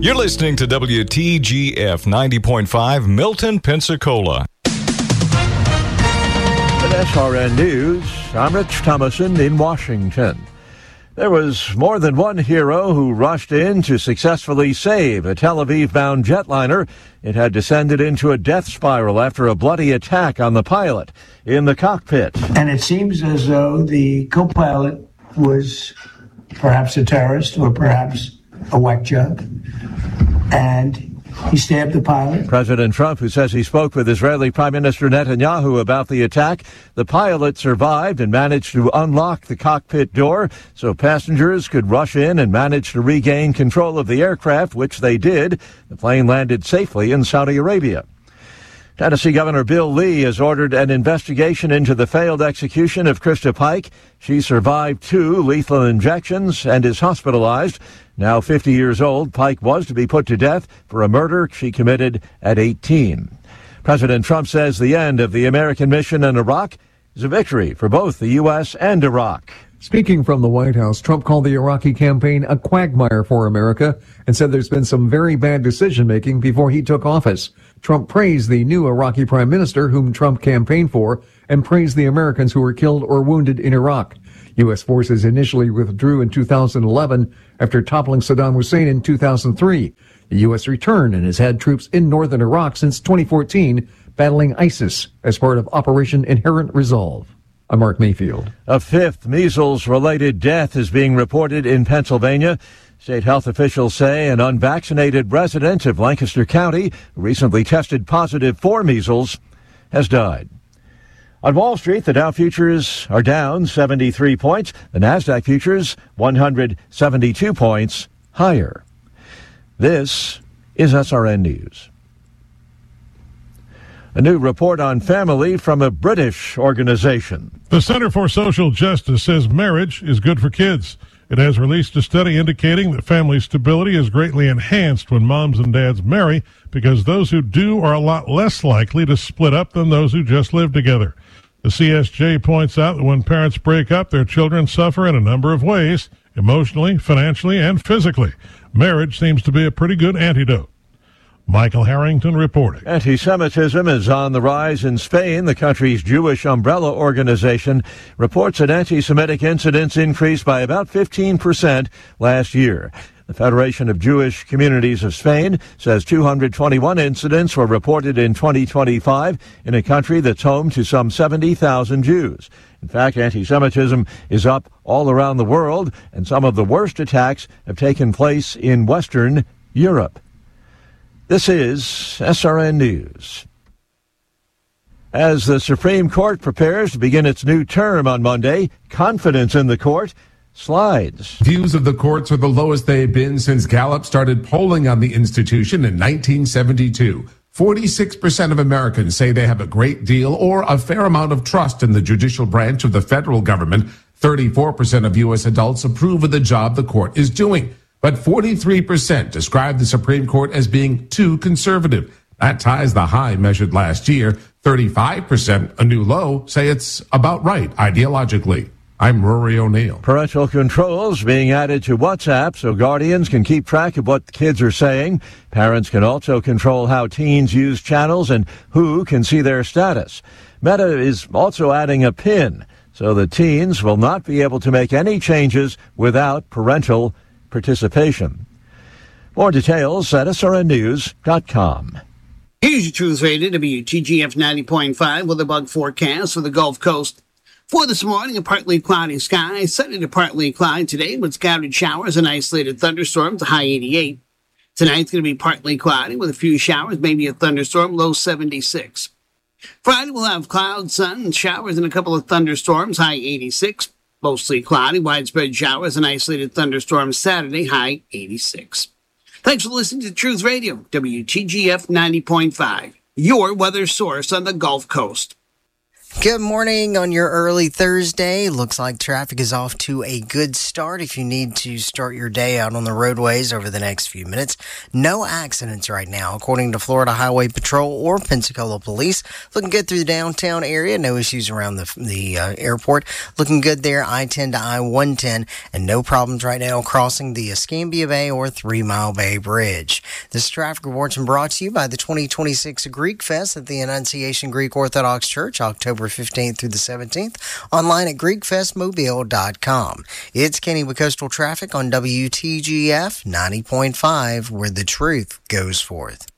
You're listening to WTGF 90.5 Milton, Pensacola. At SRN News, I'm Rich Thomason in Washington. There was more than one hero who rushed in to successfully save a Tel Aviv-bound jetliner. It had descended into a death spiral after a bloody attack on the pilot in the cockpit. And it seems as though the co-pilot was perhaps a terrorist or perhaps a whack job. And he stabbed the pilot. President Trump, who says he spoke with Israeli Prime Minister Netanyahu about the attack. The pilot survived and managed to unlock the cockpit door so passengers could rush in and manage to regain control of the aircraft, which they did. The plane landed safely in Saudi Arabia. Tennessee Governor Bill Lee has ordered an investigation into the failed execution of Krista Pike. She survived 2 lethal injections and is hospitalized. Now 50 years old, Pike was to be put to death for a murder she committed at 18. President Trump says the end of the American mission in Iraq is a victory for both the U.S. and Iraq. Speaking from the White House, Trump called the Iraqi campaign a quagmire for America and said there's been some very bad decision-making before he took office. Trump praised the new Iraqi prime minister, whom Trump campaigned for, and praised the Americans who were killed or wounded in Iraq. U.S. forces initially withdrew in 2011 after toppling Saddam Hussein in 2003. The U.S. returned and has had troops in northern Iraq since 2014, battling ISIS as part of Operation Inherent Resolve. I'm Mark Mayfield. A 5th measles-related death is being reported in Pennsylvania. State health officials say an unvaccinated resident of Lancaster County, who recently tested positive for measles, has died. On Wall Street, the Dow futures are down 73 points. The Nasdaq futures 172 points higher. This is SRN News. A new report on family from a British organization. The Center for Social Justice says marriage is good for kids. It has released a study indicating that family stability is greatly enhanced when moms and dads marry because those who do are a lot less likely to split up than those who just live together. The CSJ points out that when parents break up, their children suffer in a number of ways, emotionally, financially, and physically. Marriage seems to be a pretty good antidote. Michael Harrington reporting. Anti-Semitism is on the rise in Spain. The country's Jewish umbrella organization reports that anti-Semitic incidents increased by about 15% last year. The Federation of Jewish Communities of Spain says 221 incidents were reported in 2025 in a country that's home to some 70,000 Jews. In fact, anti-Semitism is up all around the world, and some of the worst attacks have taken place in Western Europe. This is SRN News. As the Supreme Court prepares to begin its new term on Monday, confidence in the court slides. Views of the courts are the lowest they've been since Gallup started polling on the institution in 1972. 46% of Americans say they have a great deal or a fair amount of trust in the judicial branch of the federal government. 34% of U.S. adults approve of the job the court is doing. But 43% describe the Supreme Court as being too conservative. That ties the high measured last year. 35%, a new low, say it's about right ideologically. I'm Rory O'Neill. Parental controls being added to WhatsApp so guardians can keep track of what kids are saying. Parents can also control how teens use channels and who can see their status. Meta is also adding a PIN so the teens will not be able to make any changes without parental participation. More details at srnnews.com. Here's your Truth Radio, WTGF 90.5 with a bug forecast for the Gulf Coast. For this morning, a partly cloudy sky, sunny to partly cloudy today with scattered showers and isolated thunderstorms, a high 88. Tonight's going to be partly cloudy with a few showers, maybe a thunderstorm, low 76. Friday, we'll have clouds, sun, showers, and a couple of thunderstorms, high 86. Mostly cloudy, widespread showers, and isolated thunderstorms Saturday, high 86. Thanks for listening to Truth Radio, WTGF 90.5, your weather source on the Gulf Coast. Good morning on your early Thursday. Looks like traffic is off to a good start if you need to start your day out on the roadways over the next few minutes. No accidents right now, according to Florida Highway Patrol or Pensacola Police. Looking good through the downtown area. No issues around the airport. Looking good there, I-10 to I-110, and no problems right now crossing the Escambia Bay or 3 Mile Bay Bridge. This traffic report's been brought to you by the 2026 Greek Fest at the Annunciation Greek Orthodox Church, October 15th through the 17th, online at GreekFestMobile.com. It's Kenny with Coastal Traffic on WTGF 90.5, where the truth goes forth.